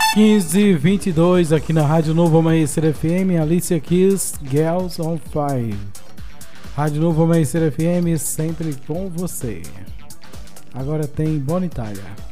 15h22 aqui na Rádio Novo Amanhecer FM, Alicia Keys, Girls on Fire. Rádio Novo Amanhecer FM, sempre com você. Agora tem Bonitalia.